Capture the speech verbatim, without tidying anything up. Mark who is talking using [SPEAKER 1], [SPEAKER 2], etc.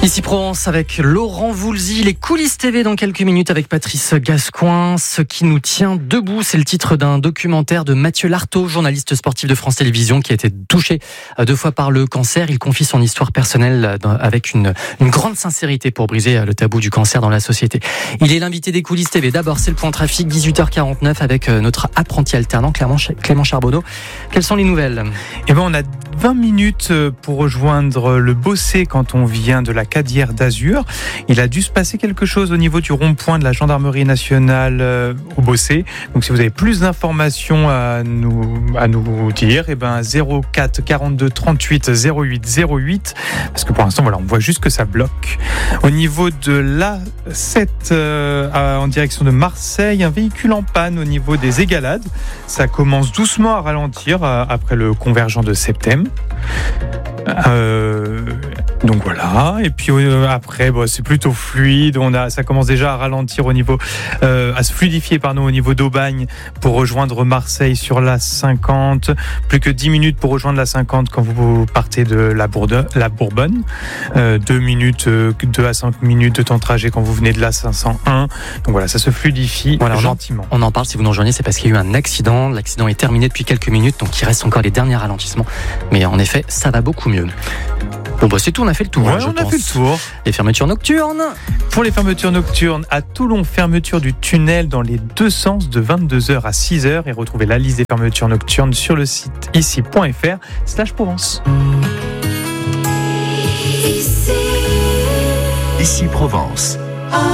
[SPEAKER 1] Ici Provence avec Laurent Voulzy, les coulisses T V dans quelques minutes avec Patrice Gascoin. Ce qui nous tient debout, c'est le titre d'un documentaire de Mathieu Lartaud, journaliste sportif de France Télévisions, qui a été touché deux fois par le cancer. Il confie son histoire personnelle avec une, une grande sincérité pour briser le tabou du cancer dans la société. Il est l'invité des coulisses T V. D'abord, c'est le point trafic, dix-huit heures quarante-neuf avec notre apprenti alternant Clément, Clément Charbonneau. Quelles sont les nouvelles ?
[SPEAKER 2] Eh ben, on a vingt minutes pour rejoindre le Bossé quand on vient de la Cadière d'Azur. Il a dû se passer quelque chose au niveau du rond-point de la gendarmerie nationale euh, au Bossé. Donc si vous avez plus d'informations à nous, à nous dire, eh ben zéro quatre quarante-deux trente-huit zéro huit zéro huit, parce que pour l'instant voilà, on voit juste que ça bloque. Au niveau de l'A sept euh, à, en direction de Marseille, un véhicule en panne au niveau des Égalades. Ça commence doucement à ralentir euh, après le convergent de Septem. Euh, donc voilà, et puis euh, après bon, c'est plutôt fluide, on a, ça commence déjà à ralentir au niveau, euh, à se fluidifier pardon, au niveau d'Aubagne pour rejoindre Marseille sur la cinquante, plus que dix minutes pour rejoindre la cinquante quand vous partez de la, Bourde, la Bourbonne, euh, deux minutes, euh, deux à cinq minutes de temps de trajet quand vous venez de la cinq cent un, donc voilà, ça se fluidifie voilà, gentiment.
[SPEAKER 1] On en parle si vous nous rejoignez, c'est parce qu'il y a eu un accident, l'accident est terminé depuis quelques minutes, donc il reste encore les derniers ralentissements, mais en effet ça va beaucoup mieux. Bon bah c'est tout, on a fait le tour.
[SPEAKER 2] Ouais,
[SPEAKER 1] hein, je
[SPEAKER 2] on
[SPEAKER 1] pense.
[SPEAKER 2] a fait le tour.
[SPEAKER 1] Les fermetures nocturnes.
[SPEAKER 2] Pour les fermetures nocturnes, à Toulon, fermeture du tunnel dans les deux sens de vingt-deux heures à six heures, et retrouvez la liste des fermetures nocturnes sur le site ici point f r slash Provence.
[SPEAKER 3] Ici Provence.